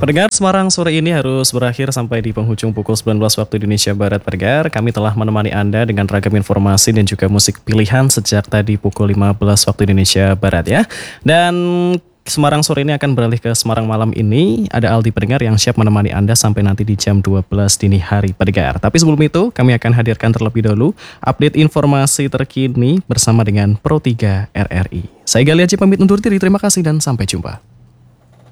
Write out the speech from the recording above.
Pendengar Semarang sore ini harus berakhir sampai di penghujung pukul 19 waktu Indonesia Barat. Pendengar, kami telah menemani Anda dengan ragam informasi dan juga musik pilihan sejak tadi pukul 15 waktu Indonesia Barat ya. Dan Semarang sore ini akan beralih ke Semarang malam ini. Ada Aldi pendengar yang siap menemani Anda sampai nanti di jam 12 dini hari pendengar. Tapi sebelum itu kami akan hadirkan terlebih dahulu update informasi terkini bersama dengan Pro 3 RRI. Saya Gali Haji pamit undur diri, terima kasih dan sampai jumpa.